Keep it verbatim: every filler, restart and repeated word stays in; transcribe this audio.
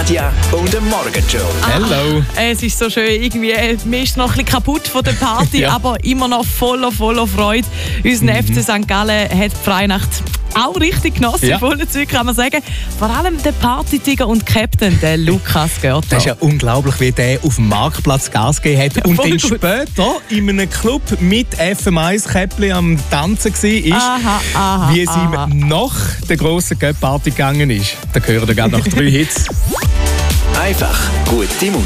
Nadja und der Morgenshow. Hello. Ah, es ist so schön. Irgendwie, man ist noch ein bisschen kaputt von der Party, Ja. aber immer noch voller, voller Freude. Unser Mhm. F C Sankt Gallen hat die Freinacht auch richtig genossen, Ja. voller Zeug kann man sagen. Vor allem der Partytiger und Captain, der Lukas Görter. Das ist ja unglaublich, wie der auf dem Marktplatz Gas gegeben hat und voll dann gut. später in einem Club mit F M eins Käppli am Tanzen war, Aha, aha, wie es aha. ihm nach der grossen Cup-Party gegangen ist. Da hören wir gerade noch drei Hits. Einfach gute Musik.